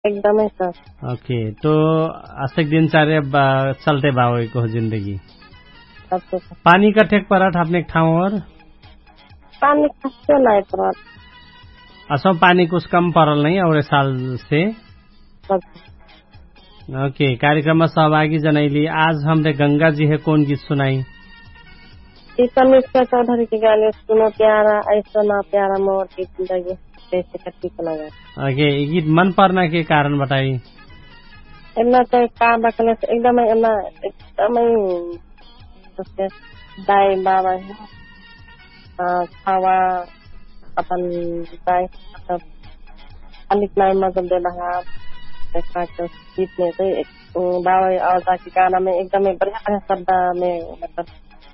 एकदमै sir. Okay, तो आस्तिक दिनचर्या चलते बावे को जिंदगी। अच्छा सर। पानी का ठेक पराठ अपने एक ठाउँ और पानी खासै नहीं परल। असो पानी कुछ कम परल नहीं और साल से। ओके, कार्यक्रम में सहभागी जनैली। आज हमने गंगा जी है कौन गीत सुनाई? समीक्षा चौधरी की गाने सुनो प्यारा ऐसा ना प्यारा मोर की जिंदगी कैसे कटी लगा। ओके, गीत मन पर्ना के कारण बताई? एमना तो का बकले एकदमै दाई बाबा खावा अपन दाई मतलब अलिक नाम मतलब देला गीत में चाहिँ बाबा आवाज़ के गाना में एकदमै बढ़िया शब्द में मतलब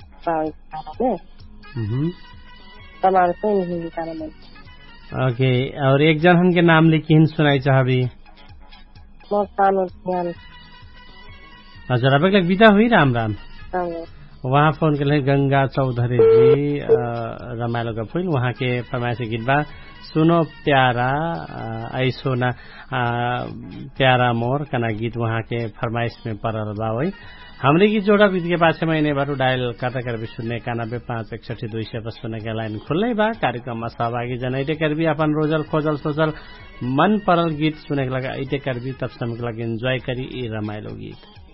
तमाम से हिंदी गाना में। ओके, और एक जन के नाम लिखी सुनाई चाहबी? मोर सानो ध्यान। हजुर, अब विदा हुई राम राम। वहाँ फोन के लिए गंगा चौधरी जी रमाइलो का फूल वहाँ के फरमाइशी गीत बा सुनो प्यारा ऐसोना प्यारा मोर कना गीत वहाँ के फरमाइश में परल बा। वही हमरे की जोड़ा बीत के पाछे महीने बारू डायल करता कर भी शून्य 91 5 61 200 के लाइन खुल्लै बा। कार्यक्रम में सहभागी जनैटे कर भी अपन रोजल खोजल सोचल मन परल गीत सुने के लगा ऐटे कर भी तब समय के लगे एंजॉय करी रमाइलो गीत।